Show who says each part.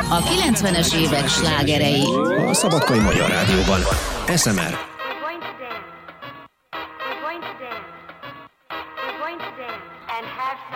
Speaker 1: A 90-es évek slágerei.
Speaker 2: A Szabadkai Magyar Rádióban. SMR.
Speaker 3: We're going to dance and have some